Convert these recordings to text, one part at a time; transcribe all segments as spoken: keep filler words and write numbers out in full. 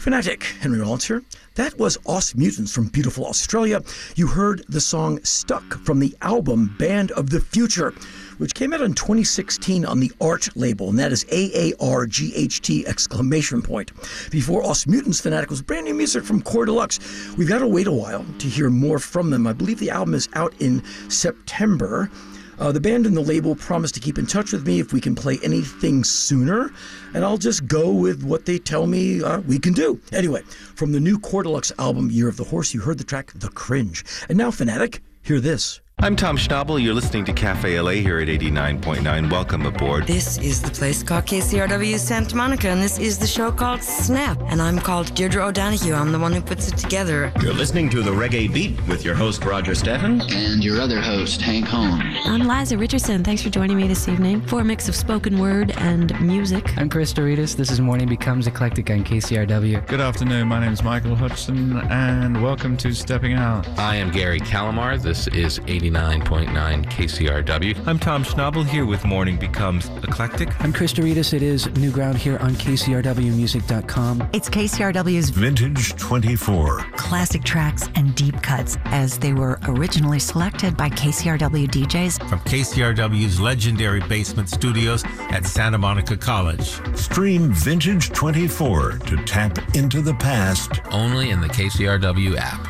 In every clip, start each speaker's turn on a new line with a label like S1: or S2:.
S1: Fanatic, Henry Rollins here. That was Aus Mutants from beautiful Australia. You heard the song Stuck from the album Band of the Future, which came out in twenty sixteen on the Art label, and that is A A R G H T exclamation point. Before Aus Mutants, Fanatic was brand new music from Core Deluxe. We've got to wait a while to hear more from them. I believe the album is out in September. Uh, the band and the label promised to keep in touch with me if we can play anything sooner, and I'll just go with what they tell me uh, we can do. Anyway, from the new Core Deluxe album, Year of the Horse, you heard the track The Cringe. And now, Fanatic, hear this.
S2: I'm Tom Schnabel. You're listening to Cafe L A here at eighty-nine point nine. Welcome aboard.
S3: This is the place called K C R W Santa Monica, and this is the show called Snap. And I'm called Deirdre O'Donoghue. I'm the one who puts it together.
S4: You're listening to The Reggae Beat with your host, Roger Steffens.
S5: And your other host, Hank Holmes.
S6: I'm Liza Richardson. Thanks for joining me this evening for a mix of spoken word and music.
S7: I'm Chris Doritas. This is Morning Becomes Eclectic on K C R W.
S8: Good afternoon. My name is Michael Hudson, and welcome to Stepping Out.
S9: I am Gary Calamar. This is eighty-nine point nine K C R W.
S2: I'm Tom Schnabel here with Morning Becomes Eclectic.
S7: I'm Chris Doritas. It is New Ground here on K C R W music dot com.
S10: It's K C R W's
S11: Vintage twenty-four.
S10: Classic tracks and deep cuts as they were originally selected by K C R W D Js.
S11: From K C R W's legendary basement studios at Santa Monica College. Stream Vintage twenty-four to tap into the past.
S9: Only in the K C R W app.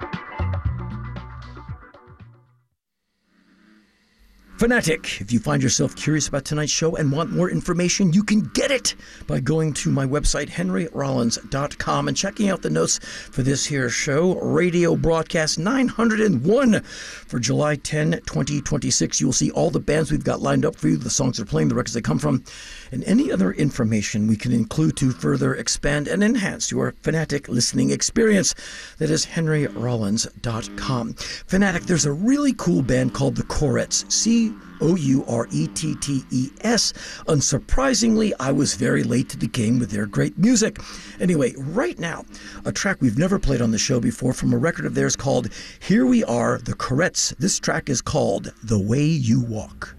S1: Fanatic, if you find yourself curious about tonight's show and want more information, you can get it by going to my website, henry rollins dot com, and checking out the notes for this here show, radio broadcast nine hundred one for July tenth, twenty twenty-six. You'll see all the bands we've got lined up for you, the songs they're playing, the records they come from, and any other information we can include to further expand and enhance your Fanatic listening experience. That is henry rollins dot com. Fanatic, there's a really cool band called the Courettes. C O U R E T T E S. Unsurprisingly, I was very late to the game with their great music. Anyway, right now, a track we've never played on the show before from a record of theirs called Here We Are, the Courettes. This track is called The Way You Walk.